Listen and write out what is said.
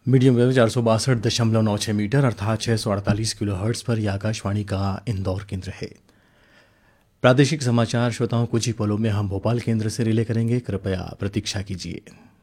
Medium wave 462.96 अर्थात 648 kilo hertz पर यह आकाशवाणी का इंदौर केंद्र है। प्रादेशिक समाचार श्रोताओं कुछ ही पलों में हम भोपाल केंद्र से रिले करेंगे, कृपया प्रतीक्षा कीजिए।